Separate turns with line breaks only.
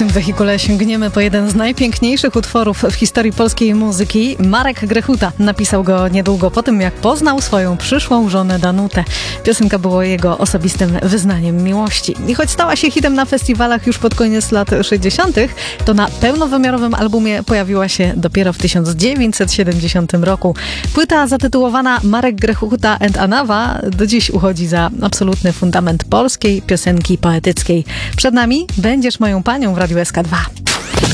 tym wehikule sięgniemy po jeden z najpiękniejszych utworów w historii polskiej muzyki. Marek Grechuta napisał go niedługo po tym, jak poznał swoją przyszłą żonę Danutę. Piosenka była jego osobistym wyznaniem miłości. I choć stała się hitem na festiwalach już pod koniec lat 60., to na pełnowymiarowym albumie pojawiła się dopiero w 1970 roku. Płyta zatytułowana Marek Grechuta and Anawa do dziś uchodzi za absolutny fundament polskiej piosenki poetyckiej. Przed nami Będziesz moją panią w Radiu SK2.